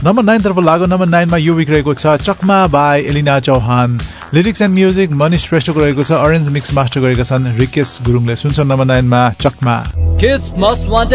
Number 9 तर्फ लाग्यो। Number 9 मा यो विक रहेको छ चकमा by Elina Chauhan, lyrics and music Manish श्रेष्ठको रहेको छ, अरेन्ज मिक्स मास्टर गरेका छन् रिकेश गुरुङले। सुन्छौं नम्बर 9 मा चकमा। Kids most wanted